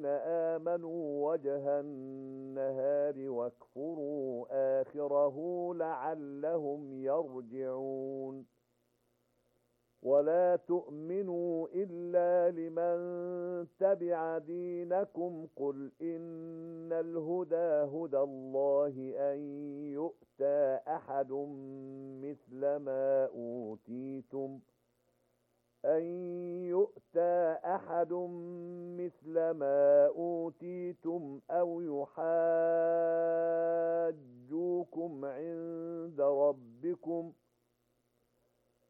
الذين آمنوا وجه النهار واكفروا آخره لعلهم يرجعون ولا تؤمنوا إلا لمن تبع دينكم قل إن الهدى هدى الله أن يؤتى أحد مثل ما أوتيتم أو يحاجوكم عند ربكم